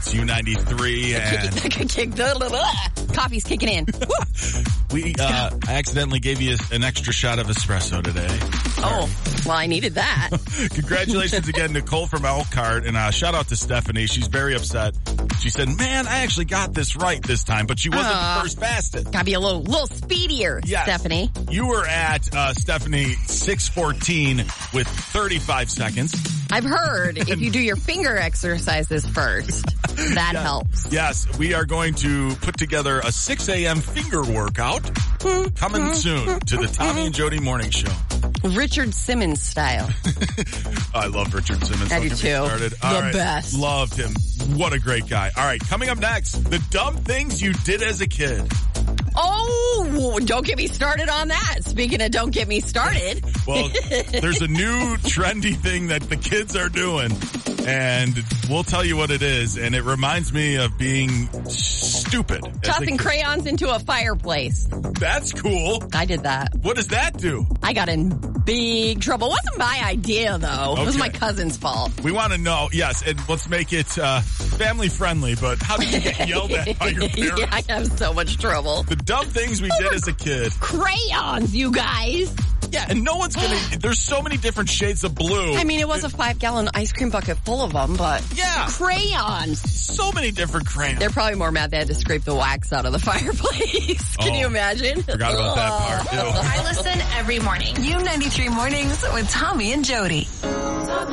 It's U93 and coffee's kicking in. I accidentally gave you an extra shot of espresso today. Oh, well, I needed that. Congratulations again, Nicole from Elkhart, and shout out to Stephanie. She's very upset. She said, man, I actually got this right this time, but she wasn't the first fastest. Gotta be a little speedier, yes. Stephanie. You were at, Stephanie, 6:14 with 35 seconds. I've heard if you do your finger exercises first, that helps. Yes, we are going to put together a 6 a.m. finger workout coming soon to the Tommy and Jody Morning Show. Richard Simmons style. I love Richard Simmons. I do too. The best. Loved him. What a great guy. All right, coming up next, the dumb things you did as a kid. Oh, don't get me started on that. Speaking of don't get me started. Well, there's a new trendy thing that the kids are doing, and we'll tell you what it is, and it reminds me of being stupid. Tossing crayons into a fireplace. That's cool. I did that. What does that do? I got in big trouble. It wasn't my idea, though. Okay. It was my cousin's fault. We want to know, yes, and let's make it family friendly, but how did you get yelled at by your parents? Yeah, I have so much trouble. The dumb things we did as a kid. Crayons, you guys. Yeah, and no one's gonna, there's so many different shades of blue. I mean, it was a 5-gallon ice cream bucket full of them, but yeah, crayons. So many different crayons. They're probably more mad they had to scrape the wax out of the fireplace. Can you imagine? Forgot about that part, too. I listen every morning. U93 Mornings with Tommy and Jody.